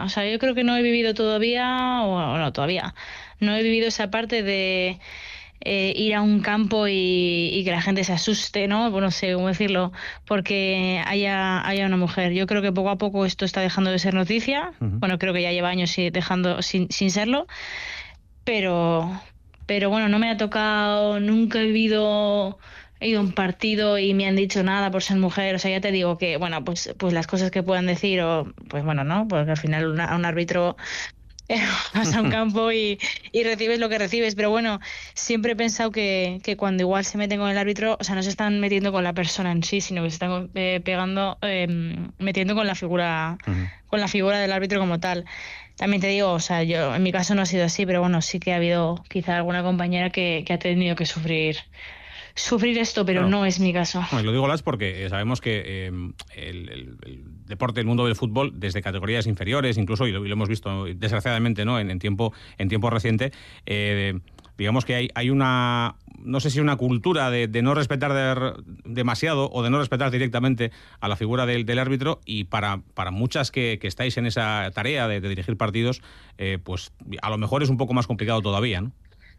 O sea, yo creo que no he vivido todavía, o no, todavía, no he vivido esa parte de ir a un campo y que la gente se asuste, ¿no? Bueno, no sé cómo decirlo, porque haya una mujer. Yo creo que poco a poco esto está dejando de ser noticia. Ujú. Bueno, creo que ya lleva años dejando sin serlo, pero, pero bueno, no me ha tocado, nunca he ido a un partido y me han dicho nada por ser mujer. O sea, ya te digo que, bueno, pues las cosas que puedan decir, o pues bueno, ¿no? Porque al final a un árbitro vas a un campo y recibes lo que recibes. Pero bueno, siempre he pensado que cuando igual se meten con el árbitro, o sea, no se están metiendo con la persona en sí, sino que se están metiendo Ujú. con la figura del árbitro como tal. También te digo, o sea, yo en mi caso no ha sido así, pero bueno, sí que ha habido quizá alguna compañera que ha tenido que sufrir esto, pero Claro. no es mi caso. Bueno, y lo digo, Las, porque sabemos que el deporte, el mundo del fútbol, desde categorías inferiores, incluso, y lo hemos visto desgraciadamente, ¿no? En tiempo reciente, digamos que hay una, no sé si una cultura de no respetar demasiado o de no respetar directamente a la figura del árbitro, y para muchas que estáis en esa tarea de dirigir partidos, pues a lo mejor es un poco más complicado todavía, ¿no?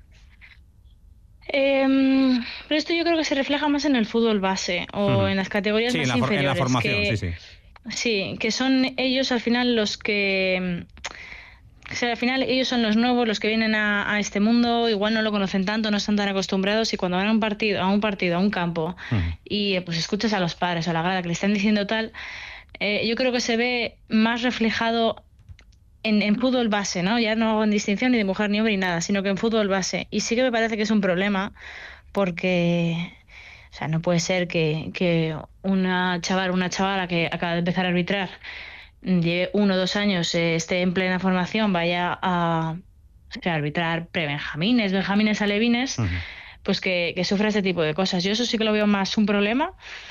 Pero esto yo creo que se refleja más en el fútbol base o Ujú. en las categorías Sí, más en la inferiores, formación, sí, que sí. sí, que son ellos al final los que, o sea, al final ellos son los nuevos, los que vienen a este mundo, igual no lo conocen tanto, no están tan acostumbrados, y cuando van a un campo, Ujú. y pues escuchas a los padres o a la grada que le están diciendo tal, yo creo que se ve más reflejado en fútbol base, ¿no? Ya no hago en distinción ni de mujer ni hombre ni nada, sino que en fútbol base. Y sí que me parece que es un problema porque, o sea, no puede ser que una chavala que acaba de empezar a arbitrar, lleve 1 o 2 años, esté en plena formación, vaya a, o sea, arbitrar prebenjamines, benjamines, alevines, Ujú. pues que sufra este tipo de cosas. Yo eso sí que lo veo más un problema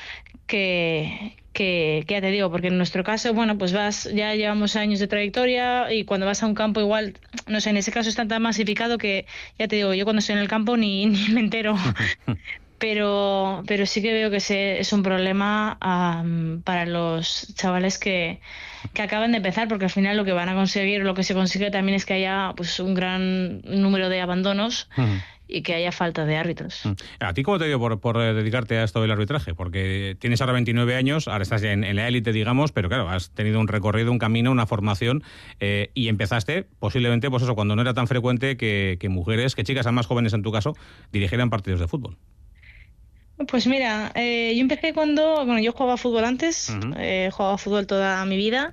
que ya te digo, porque en nuestro caso, bueno, pues ya llevamos años de trayectoria, y cuando vas a un campo igual, no sé, en ese caso está tan masificado que, ya te digo, yo cuando estoy en el campo ni me entero. Pero sí que veo que es un problema, para los chavales que acaban de empezar, porque al final lo que van a conseguir, lo que se consigue también es que haya pues un gran número de abandonos Ujú. y que haya falta de árbitros. ¿A ti cómo te dio por dedicarte a esto del arbitraje? Porque tienes ahora 29 años, ahora estás ya en la élite, digamos, pero claro, has tenido un recorrido, un camino, una formación, y empezaste posiblemente, pues eso, cuando no era tan frecuente que mujeres, que chicas más jóvenes en tu caso, dirigieran partidos de fútbol. Pues mira, yo empecé bueno, yo jugaba fútbol antes, Ujú. jugaba fútbol toda mi vida,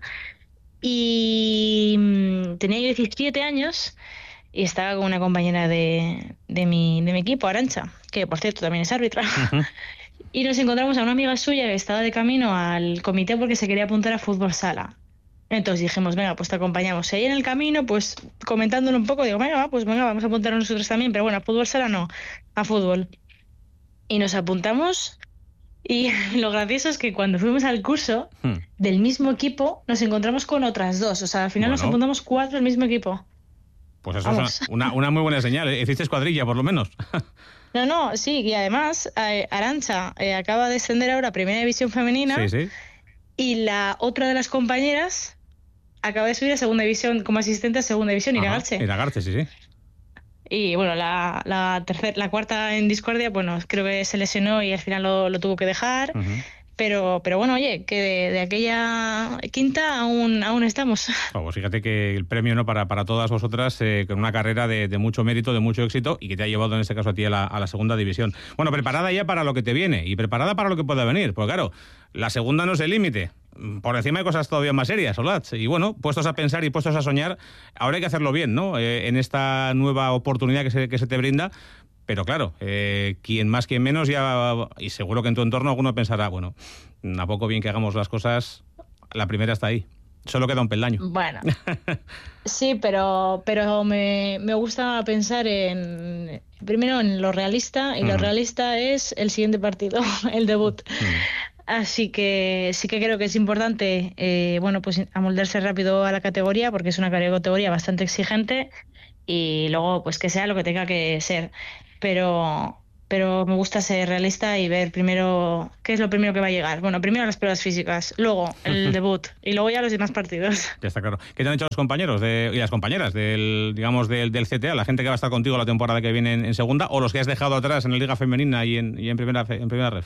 y tenía yo 17 años y estaba con una compañera de mi equipo, Arancha, que por cierto también es árbitra. Ujú. Y nos encontramos a una amiga suya que estaba de camino al comité porque se quería apuntar a fútbol sala. Entonces dijimos, venga, pues te acompañamos. Y ahí en el camino, pues comentándolo un poco, digo, venga, pues venga, vamos a apuntarnos nosotros también, pero bueno, a fútbol sala no, a fútbol. Y nos apuntamos, y lo gracioso es que cuando fuimos al curso Hmm. del mismo equipo, nos encontramos con otras dos. O sea, al final nos Bueno, apuntamos 4 al mismo equipo. pues eso es Vamos. una muy buena señal. Hiciste escuadrilla, por lo menos. No, no, sí, y además Arantxa acaba de descender ahora a Primera División Sí, Femenina, sí. y la otra de las compañeras acaba de subir a Segunda División como asistente a Segunda División, Ajá. Iragarche. Iragarche, sí, sí. Y bueno, la cuarta en discordia, bueno, creo que se lesionó y al final lo tuvo que dejar. Ujú. Pero bueno, oye, que de aquella quinta aún estamos. Oh, pues fíjate que el premio, ¿no?, para todas vosotras, con una carrera de mucho mérito, de mucho éxito, y que te ha llevado en este caso a ti a la segunda división. Bueno, preparada ya para lo que te viene y preparada para lo que pueda venir, porque claro, la segunda no es el límite. Por encima hay cosas todavía más serias, Olatz. Y bueno, puestos a pensar y puestos a soñar, ahora hay que hacerlo bien, ¿no? En esta nueva oportunidad que se te brinda. Pero claro, quien más, quien menos, ya, y seguro que en tu entorno alguno pensará, bueno, a poco bien que hagamos las cosas, la primera está ahí. Solo queda un peldaño. Bueno, sí, pero me gusta pensar primero en lo realista, y lo Ujú. realista es el siguiente partido, el debut. Ujú. Así que sí que creo que es importante, bueno, pues amoldarse rápido a la categoría, porque es una categoría bastante exigente, y luego pues que sea lo que tenga que ser. Pero, pero me gusta ser realista y ver primero qué es lo primero que va a llegar. Bueno, primero las pruebas físicas, luego el debut y luego ya los demás partidos. Ya está claro. ¿Qué te han dicho los compañeros y las compañeras del CTA, la gente que va a estar contigo la temporada que viene en segunda, o los que has dejado atrás en la Liga Femenina y en primera ref?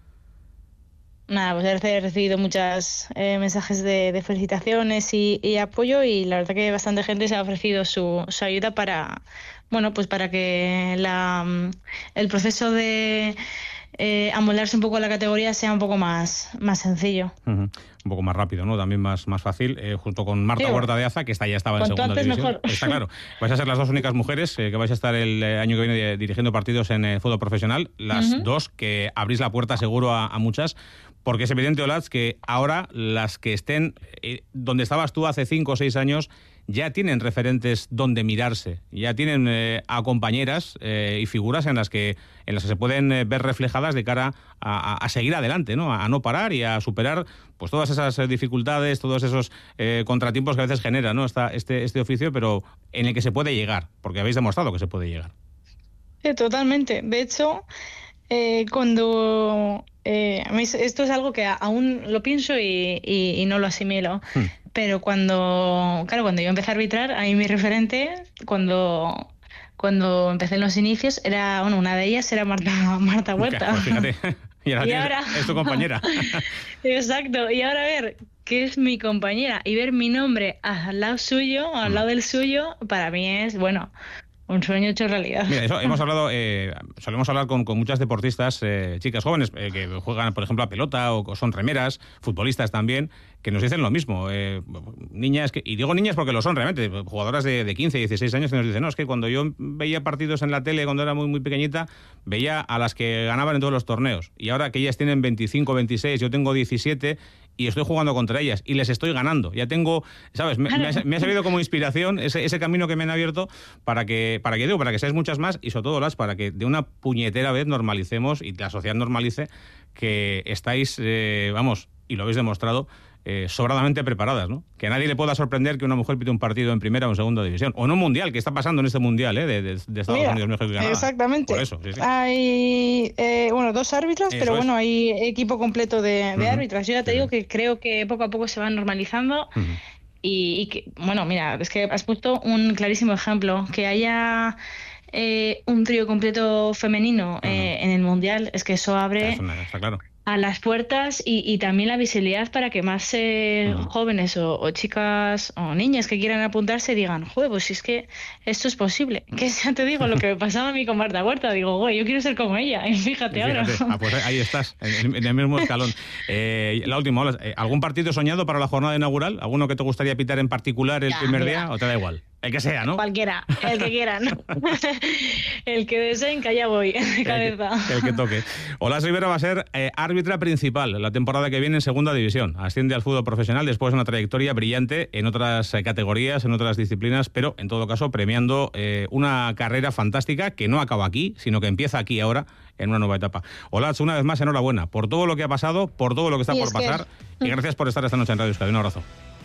Nada, pues he recibido muchos mensajes de felicitaciones y apoyo, y la verdad que bastante gente se ha ofrecido su ayuda para, bueno, pues para que el proceso de amoldarse un poco a la categoría sea un poco más sencillo. Un poco más rápido, ¿no? También más fácil, junto con Marta Huerta de Aza, que ya estaba en segunda división. Mejor. Está claro. Vais a ser las dos únicas mujeres que vais a estar el año que viene dirigiendo partidos en fútbol profesional. Las dos que abrís la puerta seguro a muchas. Porque es evidente, Olatz, que ahora las que estén donde estabas tú hace 5 o 6 años ya tienen referentes donde mirarse, ya tienen a compañeras y figuras en las que se pueden ver reflejadas de cara a seguir adelante, ¿no? A no parar y a superar pues todas esas dificultades, todos esos contratiempos que a veces genera, ¿no? este oficio, pero en el que se puede llegar, porque habéis demostrado que se puede llegar. Sí, totalmente. De hecho, cuando a mí esto es algo que aún lo pienso y no lo asimilo, pero cuando yo empecé a arbitrar, a mí mi referente cuando empecé en los inicios era, bueno, una de ellas era Marta Huerta. Pues fíjate, y ahora es tu compañera. Exacto, y ahora ver que es mi compañera y ver mi nombre al lado suyo, al lado del suyo, para mí es, bueno, un sueño hecho realidad. Mira, eso hemos hablado, solemos hablar con muchas deportistas, chicas jóvenes que juegan, por ejemplo, a pelota o son remeras, futbolistas también, que nos dicen lo mismo. Niñas, y digo niñas porque lo son realmente, jugadoras de 15, 16 años que nos dicen, no, es que cuando yo veía partidos en la tele cuando era muy, muy pequeñita, veía a las que ganaban en todos los torneos. Y ahora que ellas tienen 25, 26, yo tengo 17... y estoy jugando contra ellas y les estoy ganando. Ya tengo, ¿sabes? Me ha servido como inspiración ese camino que me han abierto para que seáis muchas más y sobre todo para que de una puñetera vez normalicemos y la sociedad normalice que estáis, y lo habéis demostrado, sobradamente preparadas, ¿no? Que a nadie le pueda sorprender que una mujer pite un partido en primera o en segunda división, o en un mundial, que está pasando en este mundial de Estados Unidos, México y Canadá. Exactamente. Por eso, sí. Hay 2 árbitros, pero bueno, hay equipo completo de árbitras. Yo ya te digo que creo que poco a poco se van normalizando. Y que, bueno, mira, es que has puesto un clarísimo ejemplo, que haya un trío completo femenino en el mundial, es que eso abre está claro a las puertas y también la visibilidad para que más jóvenes o chicas o niñas que quieran apuntarse digan, joder, pues si es que esto es posible. Que ya te digo, lo que me pasaba a mí con Marta Huerta, digo, güey, yo quiero ser como ella, y fíjate ahora. Pues ahí estás, en el mismo escalón. La última, ¿algún partido soñado para la jornada inaugural? ¿Alguno que te gustaría pitar en particular el primer día o te da igual? El que sea, ¿no? Cualquiera, el que quieran. El que deseen, que allá voy, de cabeza. El que toque. Olatz Rivera va a ser árbitra principal la temporada que viene en segunda división. Asciende al fútbol profesional después de una trayectoria brillante en otras categorías, en otras disciplinas, pero en todo caso premiando una carrera fantástica que no acaba aquí, sino que empieza aquí ahora en una nueva etapa. Olatz, una vez más, enhorabuena por todo lo que ha pasado, por todo lo que está por pasar, y gracias por estar esta noche en Radio Euskadi. Un abrazo.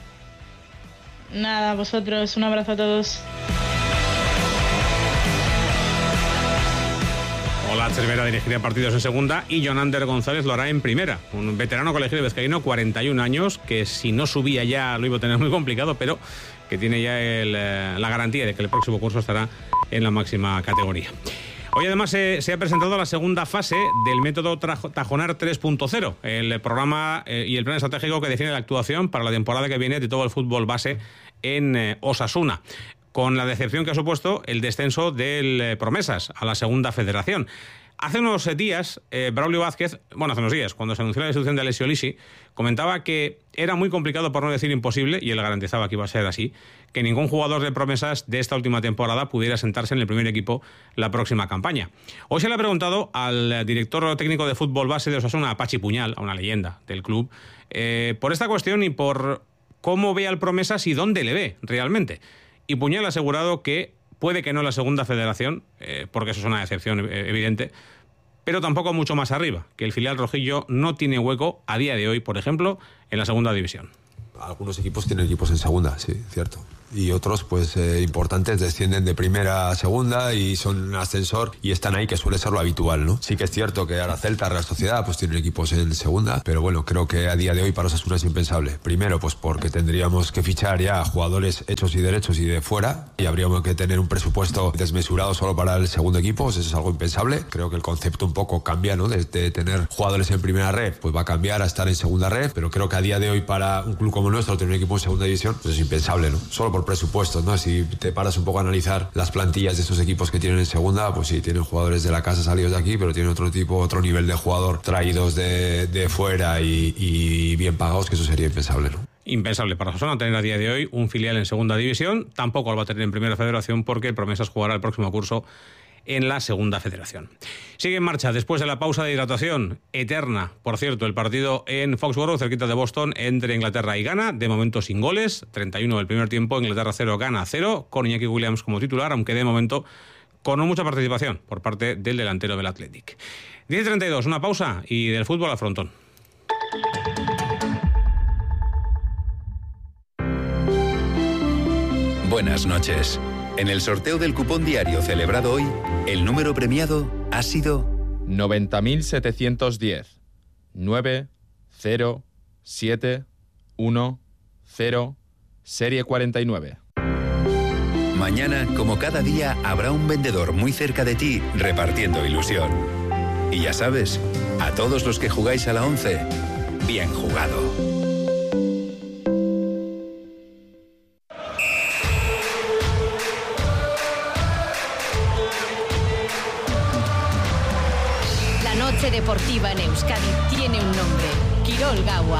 Nada, vosotros, un abrazo a todos. Olatz Rivera dirigirá partidos en segunda y Jonander González lo hará en primera. Un veterano colegiado vizcaíno, 41 años, que si no subía ya lo iba a tener muy complicado, pero que tiene ya la garantía de que el próximo curso estará en la máxima categoría. Hoy además se ha presentado la segunda fase del método Tajonar 3.0, el programa y el plan estratégico que define la actuación para la temporada que viene de todo el fútbol base en Osasuna, con la decepción que ha supuesto el descenso del Promesas a la segunda federación. Hace unos días, Braulio Vázquez, cuando se anunció la destitución de Alessio Lisi, comentaba que era muy complicado, por no decir imposible, y él garantizaba que iba a ser así, que ningún jugador de Promesas de esta última temporada pudiera sentarse en el primer equipo la próxima campaña. Hoy se le ha preguntado al director técnico de fútbol base de Osasuna, a Pachi Puñal, a una leyenda del club, por esta cuestión y por cómo ve al Promesas y dónde le ve realmente. Y Puñal ha asegurado que puede que no la segunda federación, porque eso es una decepción evidente, pero tampoco mucho más arriba, que el filial rojillo no tiene hueco a día de hoy, por ejemplo, en la segunda división. Algunos equipos tienen equipos en segunda, sí, cierto. y otros pues importantes descienden de primera a segunda y son un ascensor y están ahí, que suele ser lo habitual, ¿no? Sí que es cierto que ahora Celta, Real Sociedad pues tienen equipos en segunda, pero bueno, creo que a día de hoy para Osasuna es impensable. Primero pues porque tendríamos que fichar ya jugadores hechos y derechos y de fuera, y habríamos que tener un presupuesto desmesurado solo para el segundo equipo, eso es algo impensable. Creo que el concepto un poco cambia, ¿no? De tener jugadores en primera red, pues va a cambiar a estar en segunda red, pero creo que a día de hoy para un club como nuestro tener un equipo en segunda división pues es impensable, ¿no? Solo por presupuestos, ¿no? Si te paras un poco a analizar las plantillas de estos equipos que tienen en segunda, pues sí, tienen jugadores de la casa salidos de aquí, pero tienen otro nivel de jugador traídos de fuera y bien pagados, que eso sería impensable, ¿no? Impensable para Osasuna tener a día de hoy un filial en segunda división, tampoco lo va a tener en primera federación porque el Promesas jugará el próximo curso en la segunda federación. Sigue en marcha después de la pausa de hidratación eterna, por cierto, el partido en Foxborough, cerquita de Boston, entre Inglaterra y Ghana, de momento sin goles, 31 del primer tiempo, Inglaterra 0, Ghana 0, con Iñaki Williams como titular, aunque de momento con no mucha participación por parte del delantero del Athletic. 10:32, una pausa y del fútbol al frontón. Buenas noches. En el sorteo del cupón diario celebrado hoy, el número premiado ha sido 90.710 90710 serie 49. Mañana, como cada día, habrá un vendedor muy cerca de ti repartiendo ilusión. Y ya sabes, a todos los que jugáis a la 11, bien jugado. Deportiva en Euskadi tiene un nombre: Kirol Gaua.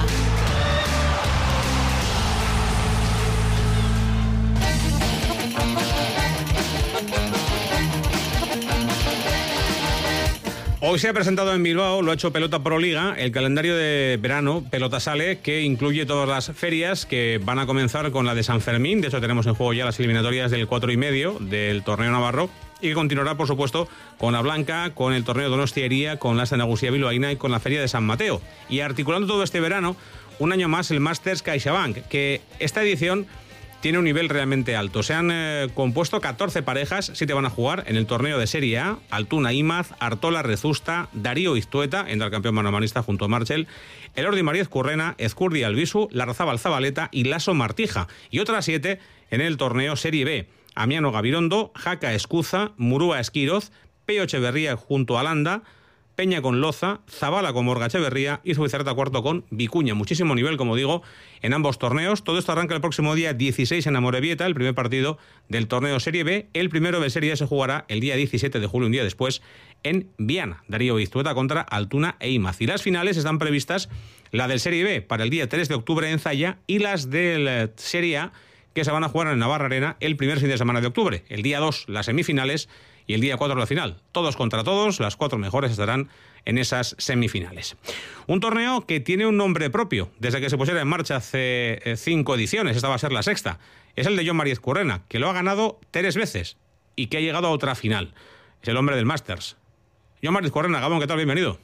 Hoy se ha presentado en Bilbao, lo ha hecho Pelota Pro Liga, el calendario de verano Pelota Sale, que incluye todas las ferias que van a comenzar con la de San Fermín. De hecho, tenemos en juego ya las eliminatorias del 4,5 del torneo navarro, y que continuará, por supuesto, con la Blanca, con el torneo Donostiería, con la Nagusia Bilbaína y con la Feria de San Mateo. Y articulando todo este verano, un año más el Masters CaixaBank, que esta edición tiene un nivel realmente alto. Se han compuesto 14 parejas, 7 van a jugar en el torneo de Serie A: Altuna Imaz, Artola Rezusta, Darío Iztueta, entra el campeón manomanista junto a Marchel, Elordi Mariez Currena, Ezcurdi Albisu, Larrazábal Zabaleta y Lasso Martija. Y otras 7 en el torneo Serie B: Amiano Gabirondo, Jaca Escuza, Murúa Esquiroz, Peyo Echeverría junto a Landa, Peña con Loza, Zabala con Morga Echeverría y Zubizarreta cuarto con Vicuña. Muchísimo nivel, como digo, en ambos torneos. Todo esto arranca el próximo día 16 en Amorebieta, el primer partido del torneo Serie B. El primero de Serie A se jugará el día 17 de julio, un día después, en Viana. Darío Iztueta contra Altuna e Imaz. Y las finales están previstas, la del Serie B para el día 3 de octubre en Zalla, y las del Serie A que se van a jugar en Navarra Arena el primer fin de semana de octubre. El día 2 las semifinales y el día 4 la final. Todos contra todos, las 4 mejores estarán en esas semifinales. Un torneo que tiene un nombre propio desde que se pusiera en marcha hace 5 ediciones. Esta va a ser la sexta. Es el de Jon Mariez Currena, que lo ha ganado 3 veces y que ha llegado a otra final. Es el hombre del Masters. Jon Mariez Currena, Gabón, ¿qué tal? Bienvenido.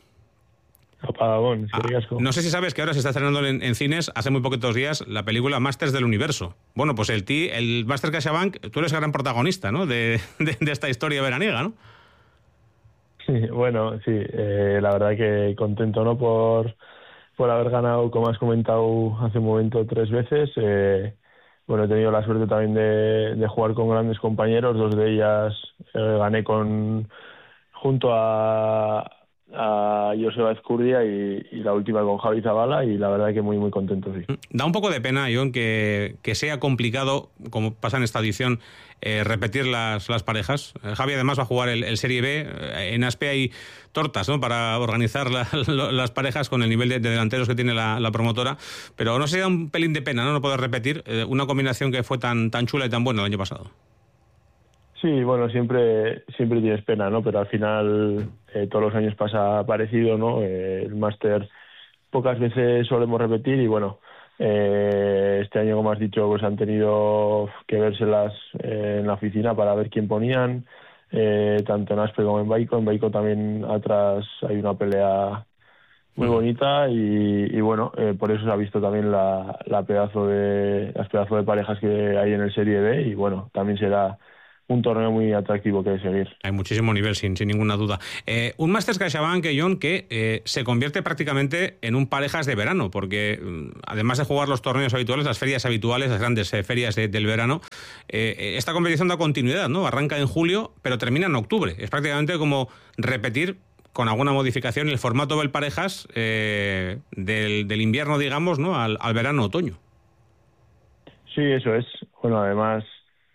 No sé si sabes que ahora se está estrenando en cines, hace muy poquitos días, la película Masters del Universo. Bueno, pues el Master CaixaBank, tú eres el gran protagonista, ¿no? de esta historia veraniega, ¿no? Sí, bueno, sí, la verdad que contento, ¿no? Por haber ganado, como has comentado hace un momento, 3 veces. Bueno, he tenido la suerte también de jugar con grandes compañeros. 2 de ellas gané junto a Joseba Ezcurdia y la última con Javi Zabala, y la verdad que muy muy contento, sí. Da un poco de pena, Jon, que sea complicado, como pasa en esta edición, repetir las parejas. Javi además va a jugar el Serie B. En Aspe hay tortas, ¿no?, para organizar las parejas con el nivel de delanteros que tiene la promotora, pero no se da un pelín de pena, ¿no?, no poder repetir una combinación que fue tan chula y tan buena el año pasado. Sí, bueno, siempre tienes pena, ¿no? Pero al final todos los años pasa parecido, ¿no? El máster pocas veces solemos repetir y bueno, este año, como has dicho, pues han tenido que vérselas en la oficina para ver quién ponían, tanto en Aspe como en Baico. En Baico también atrás hay una pelea muy bonita y bueno, por eso se ha visto también las pedazo de parejas que hay en el Serie B y bueno, también será un torneo muy atractivo que seguir. Hay muchísimo nivel, sin ninguna duda. Un Masters CaixaBank, John, que se convierte prácticamente en un parejas de verano, porque además de jugar los torneos habituales, las ferias habituales, las grandes ferias del verano, esta competición da continuidad, ¿no? Arranca en julio, pero termina en octubre. Es prácticamente como repetir, con alguna modificación, el formato del parejas del invierno, digamos, ¿no? al verano-otoño. Sí, eso es. Bueno, además,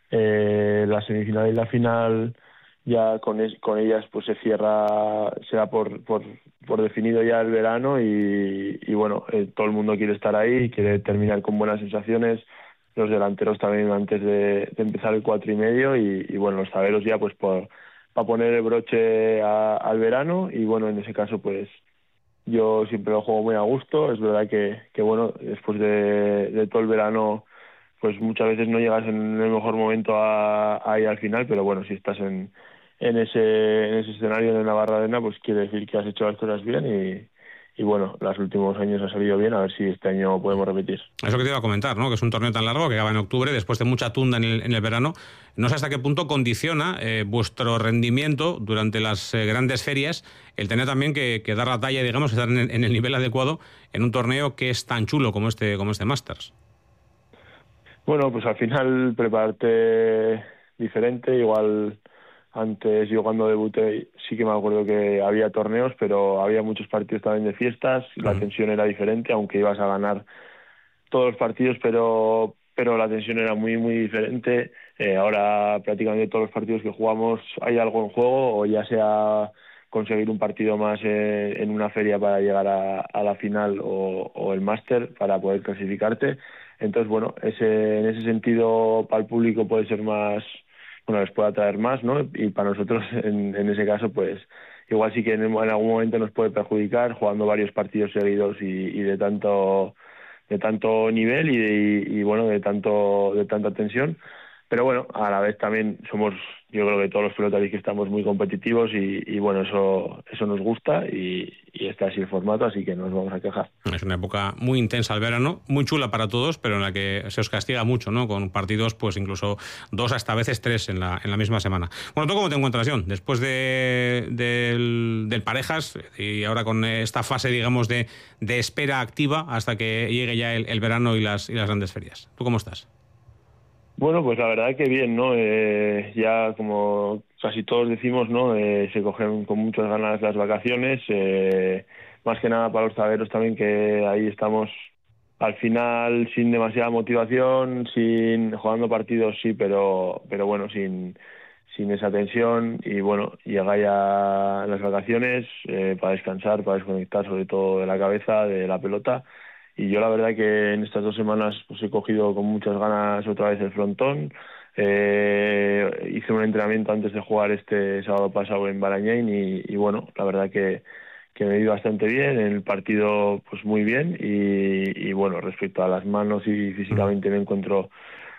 la semifinal y la final ya con ellas pues se da por definido ya el verano y bueno, todo el mundo quiere estar ahí, quiere terminar con buenas sensaciones, los delanteros también antes de empezar el 4,5 y bueno, los zagueros ya pues para poner el broche al verano y bueno, en ese caso pues yo siempre lo juego muy a gusto. Es verdad que bueno, después de todo el verano pues muchas veces no llegas en el mejor momento a ir al final, pero bueno, si estás en ese escenario de Navarra-Arena, pues quiere decir que has hecho las cosas bien y bueno, los últimos años ha salido bien, a ver si este año podemos repetir. Eso que te iba a comentar, ¿no? Que es un torneo tan largo que acaba en octubre, después de mucha tunda en el verano. No sé hasta qué punto condiciona vuestro rendimiento durante las grandes ferias el tener también que dar la talla, digamos, estar en el nivel adecuado en un torneo que es tan chulo como este Masters. Bueno, pues al final prepararte diferente. Igual antes, yo cuando debuté sí que me acuerdo que había torneos, pero había muchos partidos también de fiestas y la tensión era diferente, aunque ibas a ganar todos los partidos, pero la tensión era muy, muy diferente. Ahora prácticamente todos los partidos que jugamos hay algo en juego, o ya sea conseguir un partido más en una feria para llegar a la final o el máster para poder clasificarte. Entonces, bueno, en ese sentido para el público puede ser más, bueno, les puede atraer más, ¿no? Y para nosotros, en ese caso, pues igual sí que en algún momento nos puede perjudicar jugando varios partidos seguidos y de tanto nivel y bueno, de tanta tensión. Pero bueno, a la vez también somos, yo creo que todos los pelotaris que estamos muy competitivos y bueno, eso nos gusta y está así el formato, así que no nos vamos a quejar. Es una época muy intensa el verano, muy chula para todos, pero en la que se os castiga mucho, ¿no? Con partidos, pues incluso 2 hasta a veces 3 en la misma semana. Bueno, ¿tú cómo te encuentras, John? Después del parejas y ahora con esta fase, digamos, de espera activa hasta que llegue ya el verano y las grandes ferias. ¿Tú cómo estás? Bueno, pues la verdad que bien, ¿no? Ya como casi todos decimos, ¿no? Se cogen con muchas ganas las vacaciones, más que nada para los zagueros también, que ahí estamos al final sin demasiada motivación, jugando partidos sí, pero bueno, sin esa tensión y bueno, llega ya las vacaciones para descansar, para desconectar sobre todo de la cabeza, de la pelota. Y yo la verdad que en estas 2 semanas pues he cogido con muchas ganas otra vez el frontón. Hice un entrenamiento antes de jugar este sábado pasado en Barañáin y bueno, la verdad que me he ido bastante bien, en el partido pues muy bien y bueno, respecto a las manos y físicamente me encuentro,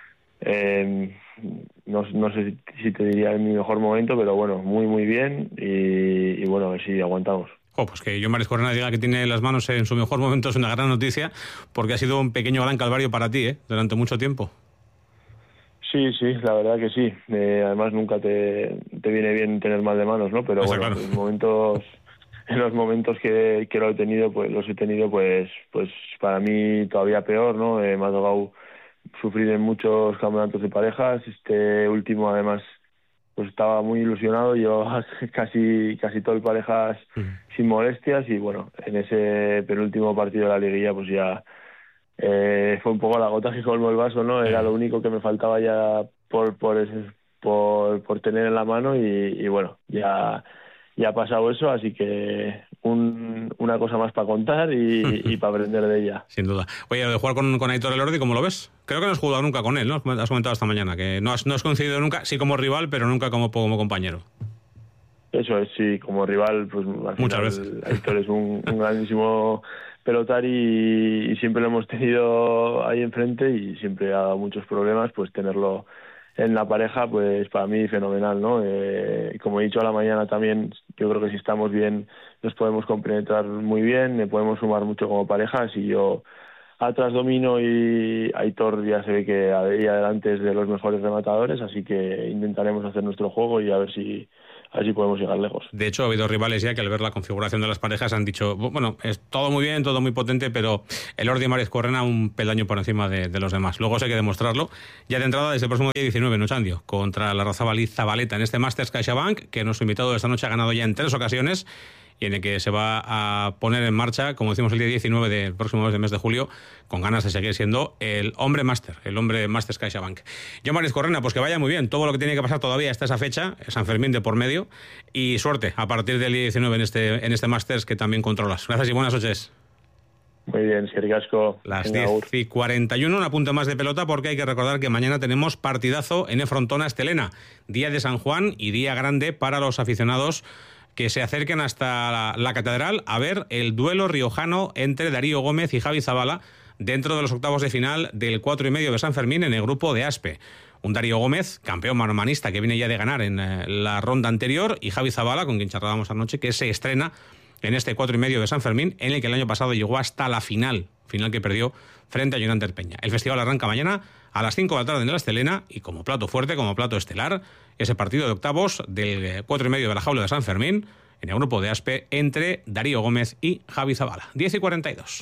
no sé si te diría en mi mejor momento, pero bueno, muy muy bien y bueno, a ver si aguantamos. Pues que John Mares Correna diga que tiene las manos en su mejor momento es una gran noticia, porque ha sido un pequeño gran calvario para ti, durante mucho tiempo. Sí, la verdad que sí. Además nunca te viene bien tener mal de manos, ¿no? Pero bueno, claro. En los momentos que los he tenido, pues para mí todavía peor, ¿no? Me ha tocado sufrir en muchos campeonatos de parejas. Este último, además, pues estaba muy ilusionado, llevaba casi todo el parejas sin molestias y bueno, en ese penúltimo partido de la liguilla pues ya fue un poco la gota que colmó el vaso, ¿no? Era lo único que me faltaba ya por tener en la mano y bueno, ya ha pasado eso, así que una cosa más para contar y para aprender de ella. Sin duda. Oye, de jugar con Aitor Elordi, ¿cómo lo ves? Creo que no has jugado nunca con él, ¿no? Has comentado esta mañana que no has coincidido nunca, sí como rival, pero nunca como compañero. Eso es, sí, como rival, pues al muchas veces. Aitor es un grandísimo pelotari y siempre lo hemos tenido ahí enfrente y siempre ha dado muchos problemas, pues tenerlo en la pareja, pues para mí fenomenal, ¿no? Como he dicho a la mañana también, yo creo que si estamos bien nos podemos compenetrar muy bien, podemos sumar mucho como pareja. Si yo atrás domino y Aitor ya se ve que ahí adelante es de los mejores rematadores, así que intentaremos hacer nuestro juego y a ver si podemos llegar lejos. De hecho, ha habido rivales ya que al ver la configuración de las parejas han dicho, bueno, es todo muy bien, todo muy potente, pero Elordi y Márquez Correna un peldaño por encima de los demás. Luego hay que demostrarlo. Ya de entrada, desde el próximo día 19 en Ochandio, contra la Larrazábal y Zabaleta en este Masters CaixaBank, que nuestro invitado de esta noche ha ganado ya en 3 ocasiones, y en el que se va a poner en marcha, como decimos, el día 19 del próximo mes de julio, con ganas de seguir siendo el hombre máster, el hombre Masters CaixaBank. Yo, Márquez Correna, pues que vaya muy bien. Todo lo que tiene que pasar todavía hasta esa fecha, San Fermín de por medio, y suerte a partir del día 19 en este Masters que también controlas. Gracias y buenas noches. Muy bien, eskerrik asko. Las 10:41, un apunte más de pelota, porque hay que recordar que mañana tenemos partidazo en Frontona Estelena, día de San Juan y día grande para los aficionados que se acerquen hasta la catedral a ver el duelo riojano entre Darío Gómez y Javi Zabala dentro de los octavos de final del 4,5 de San Fermín en el grupo de Aspe. Un Darío Gómez, campeón manomanista, que viene ya de ganar en la ronda anterior, y Javi Zabala, con quien charlábamos anoche, que se estrena en este 4,5 de San Fermín, en el que el año pasado llegó hasta la final que perdió frente a Jonan Terpeña. El festival arranca mañana a las 5 de la tarde en la Estelena, y como plato fuerte, como plato estelar, ese partido de octavos del 4,5 de la jaula de San Fermín, en el grupo de Aspe, entre Darío Gómez y Javi Zabala. 10:42.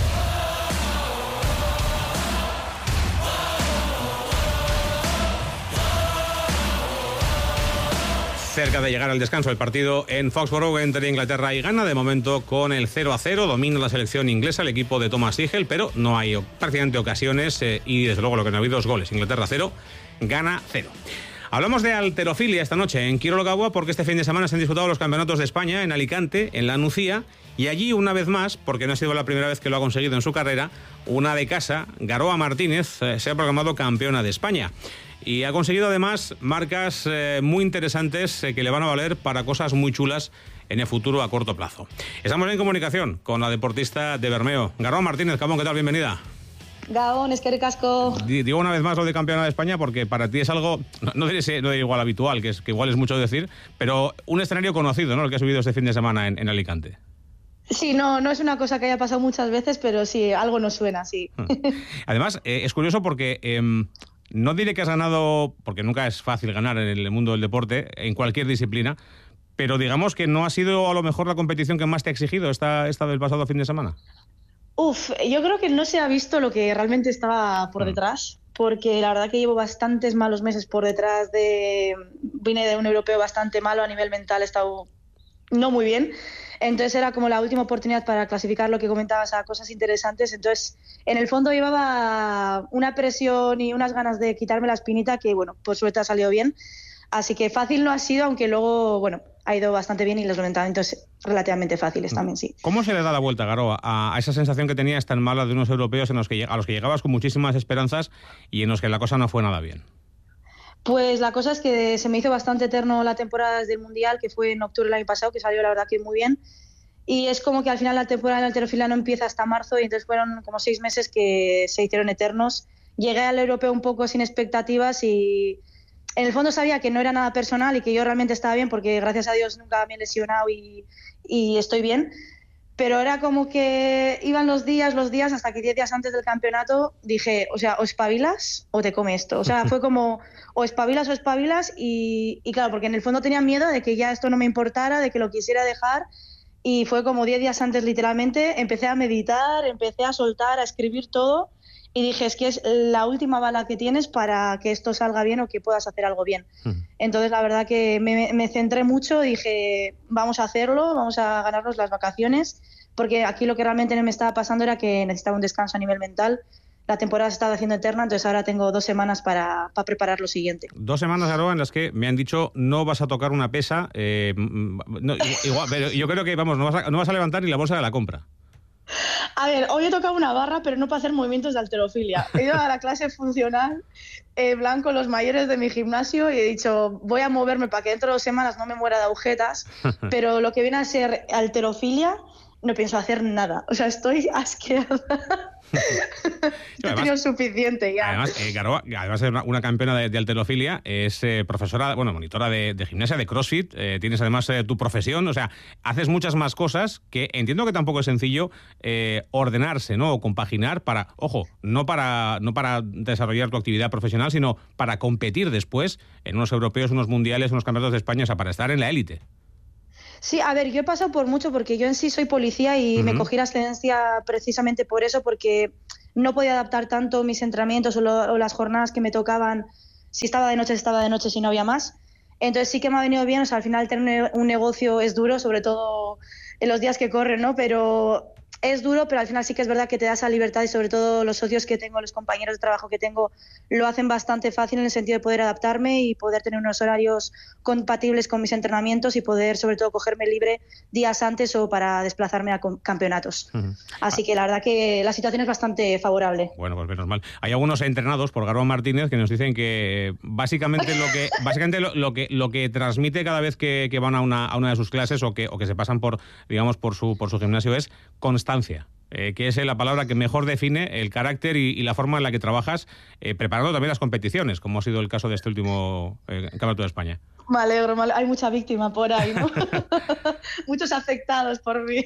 Cerca de llegar al descanso el partido en Foxborough entre Inglaterra y Ghana, de momento con el 0-0, domina la selección inglesa, el equipo de Thomas Tuchel, pero no hay prácticamente ocasiones y desde luego lo que no ha habido es goles. Inglaterra 0, Ghana 0. Hablamos de halterofilia esta noche en Quiroga, porque este fin de semana se han disputado los campeonatos de España en Alicante, en La Nucía, y allí una vez más, porque no ha sido la primera vez que lo ha conseguido en su carrera, una de casa, Garoa Martínez, se ha proclamado campeona de España. Y ha conseguido además marcas muy interesantes que le van a valer para cosas muy chulas en el futuro a corto plazo. Estamos en comunicación con la deportista de Bermeo. Garoa Martínez, Gabón, ¿qué tal? Bienvenida. Gabón, eskerrik asko. Digo una vez más lo de campeona de España porque para ti es algo, no diré igual habitual, que igual es mucho decir, pero un escenario conocido, ¿no? El que has vivido este fin de semana en Alicante. Sí, no es una cosa que haya pasado muchas veces, pero sí, algo nos suena, sí. Además, es curioso porque no diré que has ganado, porque nunca es fácil ganar en el mundo del deporte, en cualquier disciplina, pero digamos que no ha sido a lo mejor la competición que más te ha exigido esta del pasado fin de semana. Yo creo que no se ha visto lo que realmente estaba por detrás, porque la verdad que llevo bastantes malos meses por detrás. Vine de un europeo bastante malo a nivel mental, he estado no muy bien. Entonces era como la última oportunidad para clasificar lo que comentabas a cosas interesantes. Entonces, en el fondo llevaba una presión y unas ganas de quitarme la espinita que, bueno, por suerte ha salido bien. Así que fácil no ha sido, aunque luego, bueno, ha ido bastante bien y los entrenamientos relativamente fáciles también, sí. ¿Cómo se le da la vuelta, Garoa, a esa sensación que tenías tan mala de unos europeos a los que llegabas con muchísimas esperanzas y en los que la cosa no fue nada bien? Pues la cosa es que se me hizo bastante eterno la temporada desde el Mundial, que fue en octubre del año pasado, que salió la verdad que muy bien. Y es como que al final la temporada en halterofilia no empieza hasta marzo y entonces fueron como 6 meses que se hicieron eternos. Llegué al europeo un poco sin expectativas y en el fondo sabía que no era nada personal y que yo realmente estaba bien porque gracias a Dios nunca me he lesionado y estoy bien. Pero era como que iban los días hasta que 10 días antes del campeonato dije, o sea, o espabilas o te come esto. O sea, fue como o espabilas y claro, porque en el fondo tenía miedo de que ya esto no me importara, de que lo quisiera dejar. Y fue como 10 días antes literalmente, empecé a meditar, empecé a soltar, a escribir todo y dije, es que es la última bala que tienes para que esto salga bien o que puedas hacer algo bien. Entonces la verdad que me centré mucho, dije, vamos a hacerlo, vamos a ganarnos las vacaciones, porque aquí lo que realmente me estaba pasando era que necesitaba un descanso a nivel mental. La temporada se estaba haciendo eterna, entonces ahora tengo 2 semanas para preparar lo siguiente. 2 semanas, Garoa, en las que me han dicho no vas a tocar una pesa, no, igual, pero yo creo que no vas a levantar ni la bolsa de la compra. A ver, hoy he tocado una barra, pero no para hacer movimientos de halterofilia. He ido a la clase funcional, blanco, los mayores de mi gimnasio, y he dicho, voy a moverme para que dentro de 2 semanas no me muera de agujetas, pero lo que viene a ser halterofilia no pienso hacer nada. O sea, estoy asqueada. He tenido suficiente ya. Además, Garroa, además de una campeona de halterofilia, es profesora, monitora de gimnasia, de CrossFit, tienes además tu profesión, o sea, haces muchas más cosas que entiendo que tampoco es sencillo ordenarse, ¿no? O compaginar para, ojo, no para desarrollar tu actividad profesional, sino para competir después en unos europeos, unos mundiales, unos campeonatos de España, o sea, para estar en la élite. Sí, a ver, yo he pasado por mucho porque yo en sí soy policía y me cogí la excedencia precisamente por eso, porque no podía adaptar tanto mis entrenamientos o las jornadas que me tocaban. Si estaba de noche, si no había más. Entonces sí que me ha venido bien, o sea, al final tener un negocio es duro, sobre todo en los días que corren, ¿no? Pero es duro, pero al final sí que es verdad que te da esa libertad y sobre todo los socios que tengo, los compañeros de trabajo que tengo, lo hacen bastante fácil en el sentido de poder adaptarme y poder tener unos horarios compatibles con mis entrenamientos y poder sobre todo cogerme libre días antes o para desplazarme a campeonatos. Así que la verdad que la situación es bastante favorable. Bueno, pues menos mal. Hay algunos entrenados por Garroa Martínez que nos dicen que básicamente lo que transmite cada vez que van a una de sus clases o que se pasan por su gimnasio es constancia. Que es la palabra que mejor define el carácter y la forma en la que trabajas, preparando también las competiciones, como ha sido el caso de este último Campeonato de España. Me alegro, hay mucha víctima por ahí, ¿no? Muchos afectados por mí.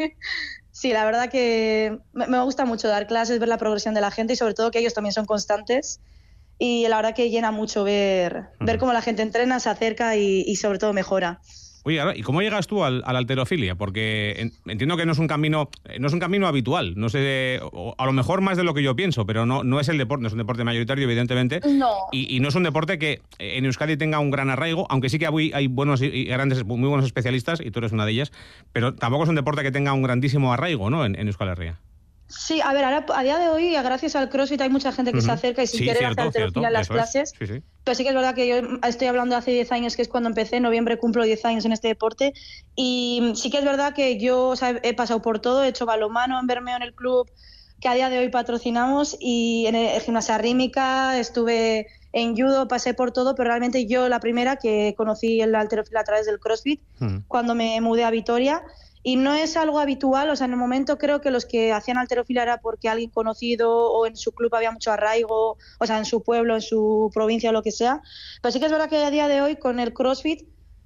Sí, la verdad que me gusta mucho dar clases, ver la progresión de la gente y sobre todo que ellos también son constantes. Y la verdad que llena mucho ver cómo la gente entrena, se acerca y sobre todo mejora. Oye, ¿y cómo llegas tú a la halterofilia? Porque entiendo que no es un camino habitual. No sé, a lo mejor más de lo que yo pienso, pero no es el deporte, no es un deporte mayoritario, evidentemente. No. Y no es un deporte que en Euskadi tenga un gran arraigo, aununque sí que hay buenos y grandes, muy buenos especialistas, y tú eres una de ellas, pero tampoco es un deporte que tenga un grandísimo arraigo, ¿no? En Euskal Herria. Sí, a ver, ahora a día de hoy, gracias al CrossFit, hay mucha gente que se acerca y sin querer hacer halterofilia en las clases. Sí. Pero sí que es verdad que yo estoy hablando de hace 10 años, que es cuando empecé, en noviembre cumplo 10 años en este deporte. Y sí que es verdad que yo he pasado por todo, he hecho balonmano en Bermeo en el club, que a día de hoy patrocinamos, y en gimnasia rítmica, estuve en judo, pasé por todo, pero realmente yo la primera que conocí el halterofilia a través del CrossFit, cuando me mudé a Vitoria. Y no es algo habitual, o sea, en el momento creo que los que hacían halterofilia era porque alguien conocido o en su club había mucho arraigo, o sea, en su pueblo, en su provincia o lo que sea. Pero sí que es verdad que a día de hoy con el CrossFit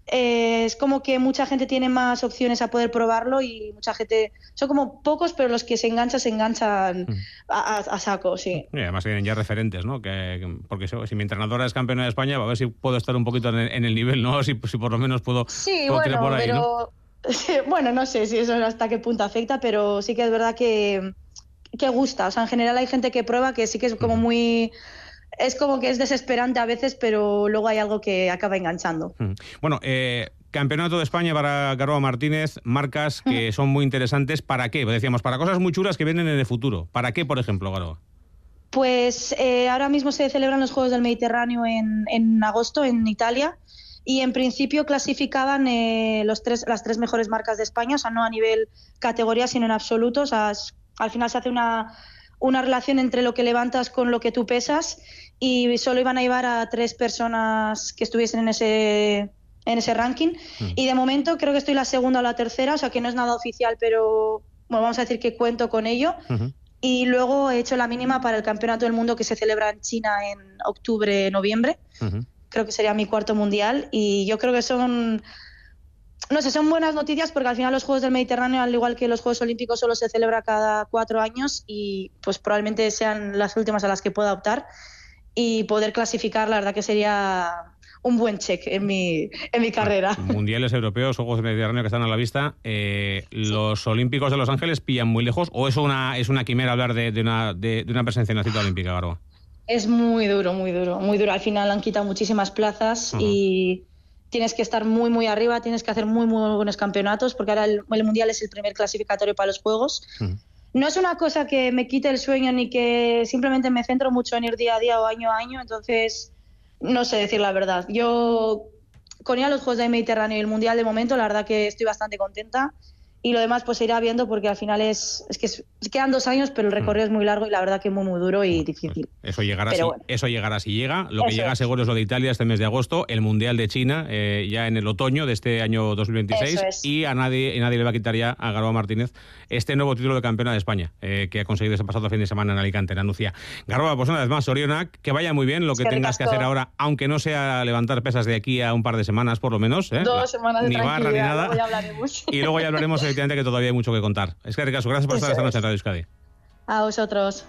es como que mucha gente tiene más opciones a poder probarlo y mucha gente, son como pocos, pero los que se enganchan a saco, sí. Y además tienen ya referentes, ¿no? Porque si mi entrenadora es campeona de España, a ver si puedo estar un poquito en el nivel, ¿no? Si por lo menos puedo tirar por ahí, pero... ¿no? Bueno, no sé si eso hasta qué punto afecta, pero sí que es verdad que gusta. O sea, en general hay gente que prueba que sí que es como muy... Es como que es desesperante a veces, pero luego hay algo que acaba enganchando. Bueno, Campeonato de España para Garroa Martínez, marcas que son muy interesantes. ¿Para qué? Decíamos, para cosas muy chulas que vienen en el futuro. ¿Para qué, por ejemplo, Garroa? Pues ahora mismo se celebran los Juegos del Mediterráneo en agosto en Italia. Y en principio clasificaban las tres mejores marcas de España, o sea, no a nivel categoría, sino en absoluto. O sea, al final se hace una relación entre lo que levantas con lo que tú pesas y solo iban a llevar a 3 personas que estuviesen en ese ranking. Y de momento creo que estoy la segunda o la tercera, o sea que no es nada oficial, pero bueno, vamos a decir que cuento con ello. Y luego he hecho la mínima para el Campeonato del Mundo que se celebra en China en octubre-noviembre. Creo que sería mi 4º mundial y yo creo que son buenas noticias porque al final los Juegos del Mediterráneo, al igual que los Juegos Olímpicos, solo se celebra cada 4 años y pues probablemente sean las últimas a las que pueda optar y poder clasificar, la verdad que sería un buen check en mi carrera. Mundiales europeos, Juegos del Mediterráneo que están a la vista. ¿Los Olímpicos de Los Ángeles pillan muy lejos o es una quimera hablar de una presencia en la cita olímpica, Garroa? Es muy duro, muy duro, muy duro. Al final han quitado muchísimas plazas y tienes que estar muy, muy arriba, tienes que hacer muy, muy buenos campeonatos porque ahora el Mundial es el primer clasificatorio para los Juegos. No es una cosa que me quite el sueño ni que simplemente me centro mucho en ir día a día o año a año, entonces no sé decir la verdad. Yo con ir a los Juegos del Mediterráneo y el Mundial de momento, la verdad que estoy bastante contenta y lo demás pues se irá viendo, porque al final es que quedan 2 años, pero el recorrido es muy largo y la verdad que muy duro y difícil. Eso llegará, Eso llegará si llega. Lo que llega seguro es lo de Italia este mes de agosto, el Mundial de China ya en el otoño de este año 2026, y a nadie le va a quitar ya a Garba Martínez este nuevo título de campeona de España que ha conseguido ese pasado fin de semana en Alicante, en Anuncia. Garba, pues una vez más, Sorionak, que vaya muy bien lo que tengas que hacer ahora, aunque no sea levantar pesas de aquí a un par de semanas por lo menos. 2 semanas de ni barra ni nada. Luego ya hablaremos. Y luego ya hablaremos efectivamente, que todavía hay mucho que contar. Es que gracias por estar esta noche en Radio Euskadi. A vosotros.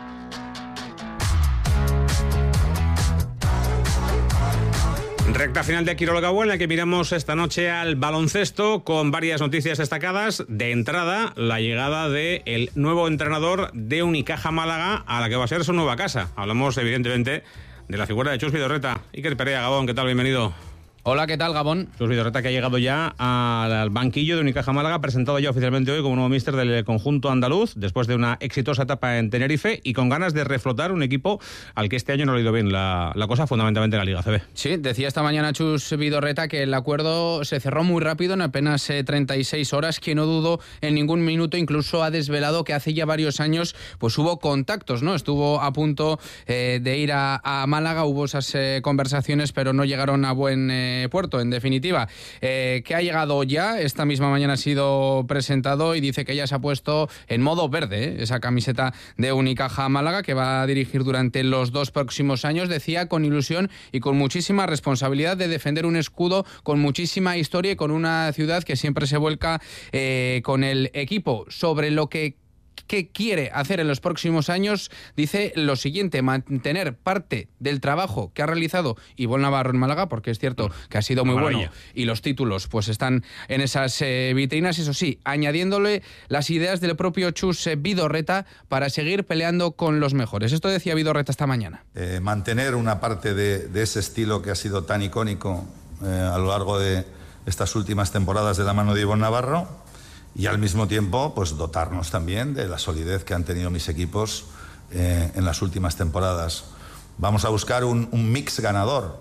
Recta final de Quirolga en la que miramos esta noche al baloncesto con varias noticias destacadas. De entrada, la llegada del nuevo entrenador de Unicaja Málaga a la que va a ser su nueva casa. Hablamos evidentemente de la figura de Chus Vidorreta. Iker Perea, Gabón, ¿qué tal? Bienvenido. Hola, ¿qué tal, Gabón? Chus Vidorreta, que ha llegado ya al banquillo de Unicaja Málaga, presentado ya oficialmente hoy como nuevo míster del conjunto andaluz, después de una exitosa etapa en Tenerife y con ganas de reflotar un equipo al que este año no le ha ido bien la cosa, fundamentalmente en la Liga CB. Sí, decía esta mañana Chus Vidorreta que el acuerdo se cerró muy rápido, en apenas 36 horas, que no dudó en ningún minuto. Incluso ha desvelado que hace ya varios años pues hubo contactos, ¿no? Estuvo a punto de ir a Málaga, hubo esas conversaciones, pero no llegaron a buen puerto. En definitiva, que ha llegado ya, esta misma mañana ha sido presentado y dice que ya se ha puesto en modo verde, esa camiseta de Unicaja Málaga, que va a dirigir durante los 2 próximos años, decía, con ilusión y con muchísima responsabilidad de defender un escudo con muchísima historia y con una ciudad que siempre se vuelca con el equipo. Sobre lo que quiere hacer en los próximos años, dice lo siguiente: mantener parte del trabajo que ha realizado Ivonne Navarro en Málaga, porque es cierto que ha sido muy bueno y los títulos pues están en esas vitrinas, eso sí, añadiéndole las ideas del propio Chus Vidorreta para seguir peleando con los mejores. Esto decía Vidorreta esta mañana. Mantener una parte de ese estilo que ha sido tan icónico a lo largo de estas últimas temporadas de la mano de Ivonne Navarro, y al mismo tiempo pues dotarnos también de la solidez que han tenido mis equipos en las últimas temporadas. Vamos a buscar un mix ganador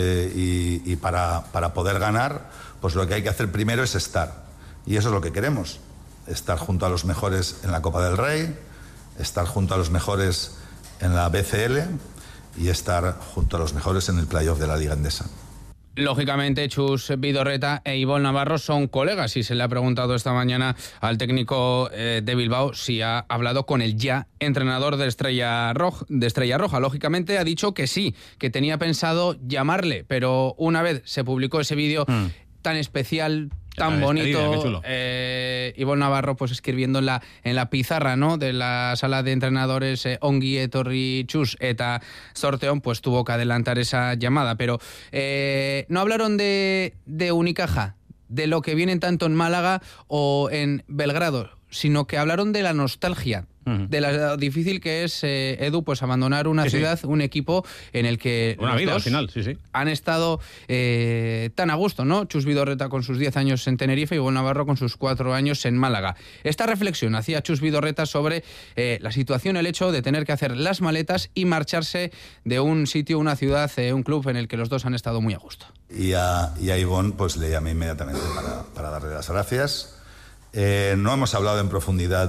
y para poder ganar, pues lo que hay que hacer primero es estar, y eso es lo que queremos: estar junto a los mejores en la Copa del Rey, estar junto a los mejores en la BCL y estar junto a los mejores en el playoff de la Liga Endesa. Lógicamente, Chus Vidorreta e Ivonne Navarro son colegas y se le ha preguntado esta mañana al técnico de Bilbao si ha hablado con el ya entrenador de Estrella Roja. Lógicamente ha dicho que sí, que tenía pensado llamarle, pero una vez se publicó ese vídeo tan especial, tan bonito, Ivonne Navarro pues escribiendo en la pizarra, ¿no?, de la sala de entrenadores, ongi etorri Chus eta sorteón, pues tuvo que adelantar esa llamada. Pero no hablaron de Unicaja, de lo que vienen tanto en Málaga o en Belgrado, sino que hablaron de la nostalgia, de lo difícil que es, Edu, pues abandonar una ciudad, un equipo en el que una vida, al final, han estado tan a gusto, ¿no? Chus Vidorreta con sus 10 años en Tenerife y Ivonne Navarro con sus 4 años en Málaga. Esta reflexión hacía Chus Vidorreta sobre la situación, el hecho de tener que hacer las maletas y marcharse de un sitio, una ciudad, un club en el que los dos han estado muy a gusto. Y a Ivonne pues le llamé inmediatamente para darle las gracias. No hemos hablado en profundidad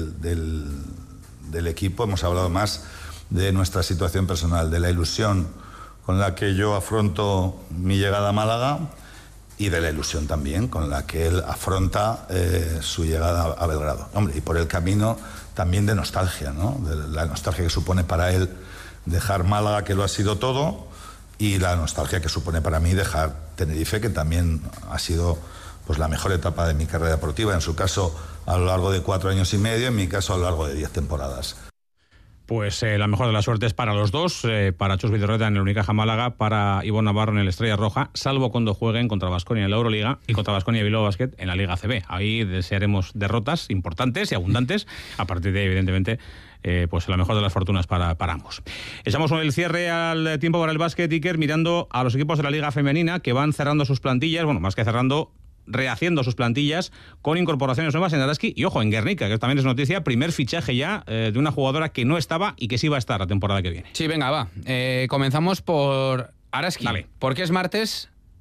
del equipo, hemos hablado más de nuestra situación personal, de la ilusión con la que yo afronto mi llegada a Málaga y de la ilusión también con la que él afronta su llegada a Belgrado. Hombre, y por el camino también de nostalgia, ¿no? De la nostalgia que supone para él dejar Málaga, que lo ha sido todo, y la nostalgia que supone para mí dejar Tenerife, que también ha sido pues la mejor etapa de mi carrera deportiva, en su caso a lo largo de 4 años y medio, en mi caso a lo largo de 10 temporadas. Pues la mejor de las suertes para los dos, para Chus Vidorreta en el Unicaja Málaga, para Ivonne Navarro en el Estrella Roja, salvo cuando jueguen contra Baskonia en la Euroliga y contra Baskonia Bilbao Basket en la Liga CB. Ahí desearemos derrotas importantes y abundantes, a partir de, evidentemente, pues la mejor de las fortunas para ambos. Echamos el cierre al tiempo para el básquet, Iker, mirando a los equipos de la Liga Femenina que van cerrando sus plantillas, bueno, más que cerrando, rehaciendo sus plantillas con incorporaciones nuevas en Araski y, ojo, en Guernica, que también es noticia, primer fichaje ya de una jugadora que no estaba y que sí va a estar la temporada que viene. Sí, venga, va. Comenzamos por Araski. Dale. Porque es martes,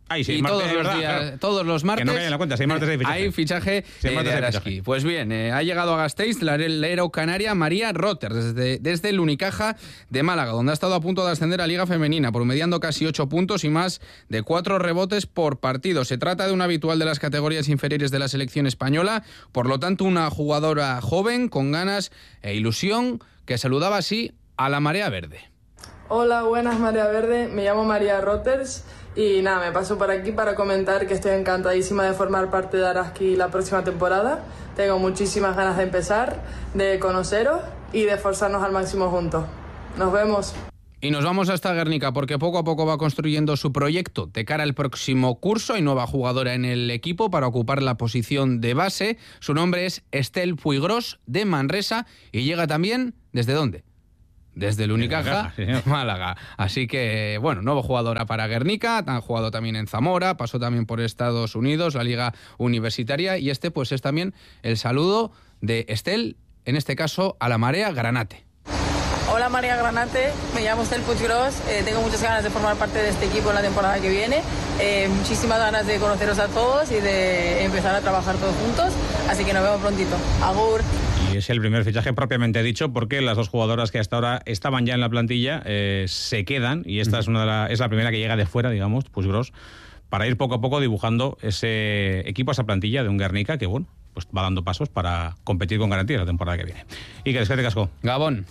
Sí, y martes, todos los verdad, días, claro. todos los martes, Que no caiga en la cuenta, si hay martes hay fichaje de Araski. Pues bien, ha llegado a Gasteiz la Lero Canaria María Rotter desde el Unicaja de Málaga, donde ha estado a punto de ascender a Liga Femenina, promediando casi 8 puntos y más de 4 rebotes por partido. Se trata de una habitual de las categorías inferiores de la selección española, por lo tanto una jugadora joven, con ganas e ilusión, que saludaba así a la Marea Verde. Hola, buenas Marea Verde, me llamo María Rotters y nada, me paso por aquí para comentar que estoy encantadísima de formar parte de Araski la próxima temporada. Tengo muchísimas ganas de empezar, de conoceros y de esforzarnos al máximo juntos. Nos vemos. Y nos vamos hasta Guernica porque poco a poco va construyendo su proyecto de cara al próximo curso. Hay nueva jugadora en el equipo para ocupar la posición de base. Su nombre es Estel Puigros, de Manresa, y llega también, ¿desde dónde? Desde el Unicaja de Málaga. Así que, bueno, nueva jugadora para Guernica, ha jugado también en Zamora, pasó también por Estados Unidos, la Liga Universitaria, y pues es también el saludo de Estel, en este caso a la Marea Granate. Hola María Granate, me llamo Estel Puigros, tengo muchas ganas de formar parte de este equipo en la temporada que viene, muchísimas ganas de conoceros a todos y de empezar a trabajar todos juntos, así que nos vemos prontito. Agur. Y es el primer fichaje propiamente dicho, porque las dos jugadoras que hasta ahora estaban ya en la plantilla se quedan, y esta es la primera que llega de fuera, digamos, Puigros, para ir poco a poco dibujando ese equipo, esa plantilla de un Guernica que, bueno, pues va dando pasos para competir con garantía la temporada que viene. Y que te casco. Gabón.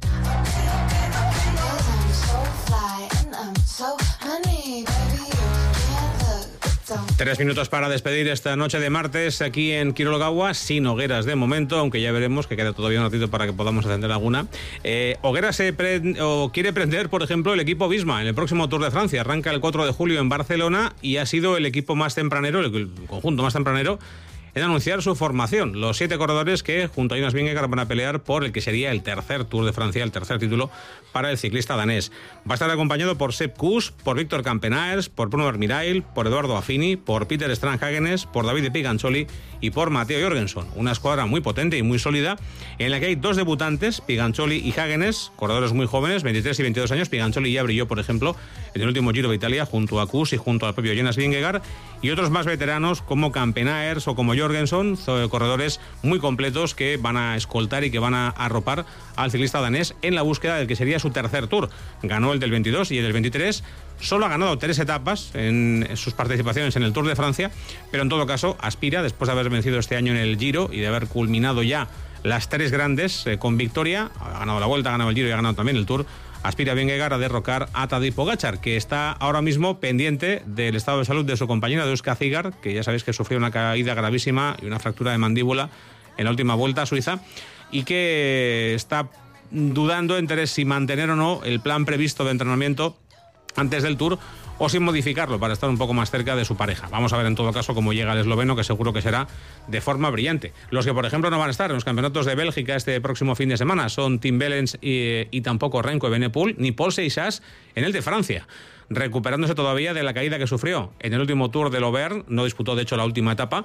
Tres minutos para despedir esta noche de martes aquí en Quirolegaua, sin hogueras de momento, aunque ya veremos que queda todavía un ratito para que podamos encender alguna. Hogueras quiere prender, por ejemplo, el equipo Visma en el próximo Tour de Francia. Arranca el 4 de julio en Barcelona y ha sido el equipo más tempranero, el conjunto más tempranero, en anunciar su formación. Los 7 corredores que, junto a Jonas Vingegaard, van a pelear por el que sería el tercer Tour de Francia, el tercer título para el ciclista danés. Va a estar acompañado por Sepp Kuss, por Víctor Campenaers, por Bruno Vermirail, por Eduardo Affini, por Peter Strandhagenes, por David Pigancioli y por Matteo Jorgenson. Una escuadra muy potente y muy sólida, en la que hay 2 debutantes, Pigancioli y Hagenes, corredores muy jóvenes, 23 y 22 años. Pigancioli ya brilló, por ejemplo, en el último Giro de Italia junto a Kuss y junto al propio Jonas Vingegaard, y otros más veteranos como Campenaers o como Jorgenson, corredores muy completos que van a escoltar y que van a arropar al ciclista danés en la búsqueda del que sería su tercer Tour. Ganó el del 22 y el del 23. Solo ha ganado 3 etapas en sus participaciones en el Tour de Francia, pero en todo caso aspira, después de haber vencido este año en el Giro y de haber culminado ya las 3 grandes con victoria, ha ganado la Vuelta, ha ganado el Giro y ha ganado también el Tour, aspira Vingegaard a derrocar a Tadej Pogačar, que está ahora mismo pendiente del estado de salud de su compañera Duska Ziegart, que ya sabéis que sufrió una caída gravísima y una fractura de mandíbula en la última Vuelta a Suiza, y que está dudando entre si mantener o no el plan previsto de entrenamiento antes del Tour o sin modificarlo para estar un poco más cerca de su pareja. Vamos a ver en todo caso cómo llega el esloveno, que seguro que será de forma brillante. Los que, por ejemplo, no van a estar en los campeonatos de Bélgica este próximo fin de semana son Tim Wellens y tampoco Renko Evenepoel, ni Paul Seixas en el de Francia, recuperándose todavía de la caída que sufrió en el último Tour del Auvergne. No disputó, de hecho, la última etapa,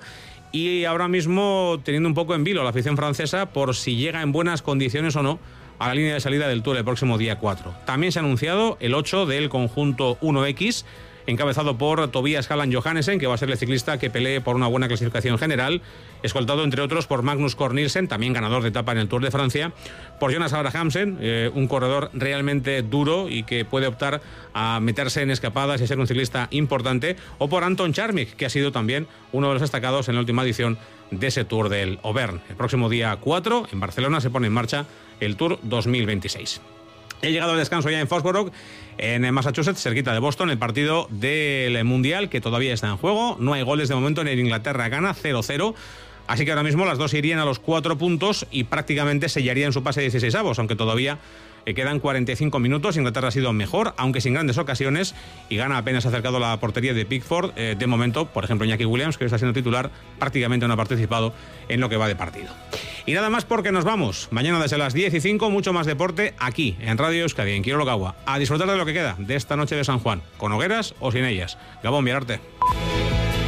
y ahora mismo teniendo un poco en vilo la afición francesa por si llega en buenas condiciones o no a la línea de salida del Tour el próximo día 4. También se ha anunciado el 8 del conjunto 1X, encabezado por Tobias Halland Johannesen, que va a ser el ciclista que pelee por una buena clasificación general, escoltado entre otros por Magnus Cort Nielsen, también ganador de etapa en el Tour de Francia, por Jonas Abrahamsen, un corredor realmente duro y que puede optar a meterse en escapadas y ser un ciclista importante, o por Anton Charmik, que ha sido también uno de los destacados en la última edición de ese Tour del Auvergne. El próximo día 4 en Barcelona se pone en marcha el Tour 2026. He llegado al descanso ya en Foxborough, en Massachusetts, cerquita de Boston, el partido del Mundial que todavía está en juego. No hay goles de momento en el Inglaterra-Ghana, 0-0. Así que ahora mismo las dos irían a los 4 puntos y prácticamente sellarían su pase de 16avos, aunque todavía quedan 45 minutos. Inglaterra ha sido mejor, aunque sin grandes ocasiones, y Ghana apenas ha acercado la portería de Pickford. De momento, por ejemplo, Iñaki Williams, que está siendo titular, prácticamente no ha participado en lo que va de partido. Y nada más, porque nos vamos. Mañana desde las 10:05, mucho más deporte aquí, en Radio Euskadi, en Quirolegaua. A disfrutar de lo que queda de esta noche de San Juan, con hogueras o sin ellas. Gabón, Viararte.